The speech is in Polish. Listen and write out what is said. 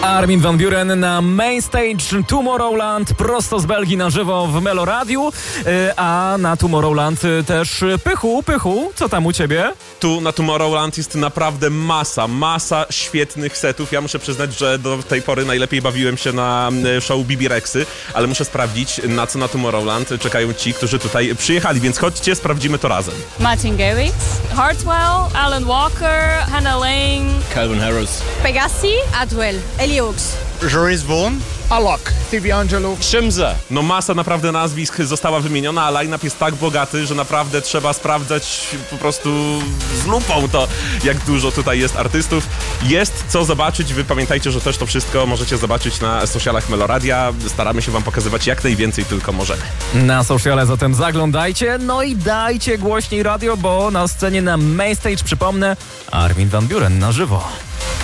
Armin van Buuren na Main Stage Tomorrowland, prosto z Belgii na żywo w Meloradiu, a na Tomorrowland też Pychu, co tam u ciebie? Tu na Tomorrowland jest naprawdę masa świetnych setów. Ja muszę przyznać, że do tej pory najlepiej bawiłem się na show Bibi Rexy, ale muszę sprawdzić, na co na Tomorrowland czekają ci, którzy tutaj przyjechali, więc chodźcie, sprawdzimy to razem. Martin Garrix, Hartwell, Alan Walker, Hannah Lang, Calvin Harris, Pegassi, Adwell, Eliox, Joris Vaughan, Alok, Stevie Angelo, Shimza. No masa naprawdę nazwisk została wymieniona, a line-up jest tak bogaty, że naprawdę trzeba sprawdzać po prostu z lupą to, jak dużo tutaj jest artystów. Jest co zobaczyć, wy pamiętajcie, że też to wszystko możecie zobaczyć na socialach Meloradia. Staramy się wam pokazywać jak najwięcej tylko możemy. Na sociale zatem zaglądajcie, no i dajcie głośniej radio, bo na scenie na Main Stage, przypomnę, Armin van Buuren na żywo.